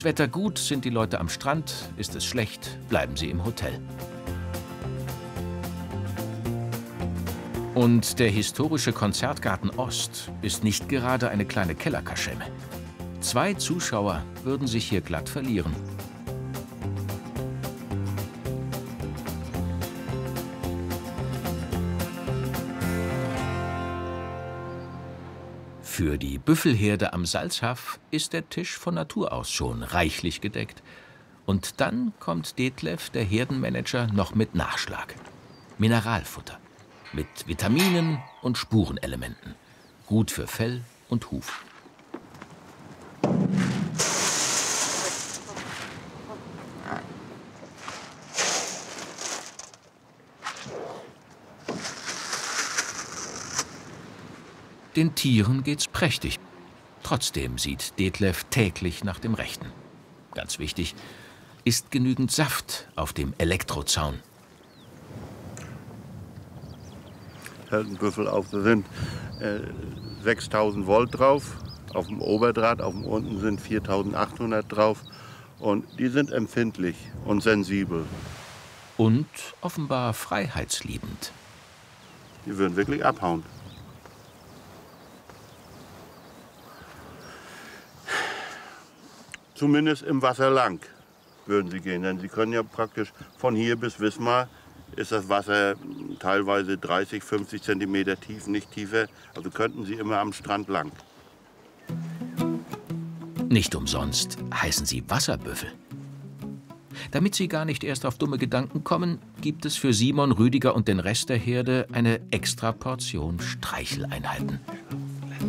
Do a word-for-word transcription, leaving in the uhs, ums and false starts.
Wetter gut, sind die Leute am Strand, ist es schlecht, bleiben sie im Hotel. Und der historische Konzertgarten Ost ist nicht gerade eine kleine Kellerkaschemme. Zwei Zuschauer würden sich hier glatt verlieren. Für die Büffelherde am Salzhaf ist der Tisch von Natur aus schon reichlich gedeckt. Und dann kommt Detlef, der Herdenmanager, noch mit Nachschlag. Mineralfutter. Mit Vitaminen und Spurenelementen. Gut für Fell und Huf. Den Tieren geht's prächtig. Trotzdem sieht Detlef täglich nach dem Rechten. Ganz wichtig, ist genügend Saft auf dem Elektrozaun. Hält ein Büffel auf, da sind äh, sechstausend Volt drauf, auf dem Oberdraht, auf dem unten sind viertausendachthundert drauf. Und die sind empfindlich und sensibel. Und offenbar freiheitsliebend. Die würden wirklich abhauen. Zumindest im Wasser lang würden sie gehen, denn sie können ja praktisch von hier bis Wismar ist das Wasser teilweise dreißig, fünfzig Zentimeter tief, nicht tiefer. Also könnten sie immer am Strand lang. Nicht umsonst heißen sie Wasserbüffel. Damit sie gar nicht erst auf dumme Gedanken kommen, gibt es für Simon, Rüdiger und den Rest der Herde eine extra Portion Streicheleinheiten.